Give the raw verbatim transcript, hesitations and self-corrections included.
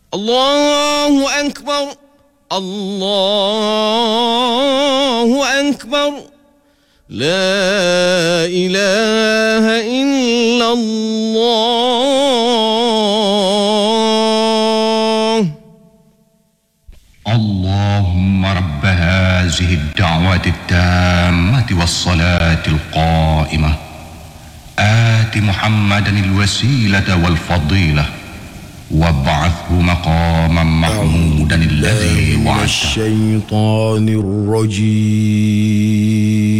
الله أكبر الله أكبر لا إله إلا الله. اللهم رب هذه الدعوة التامة والصلاة القائمة آت محمدا الوسيلة والفضيلة وابعثه مقاما محمودا الذي وعدته. الشيطان الرجيم.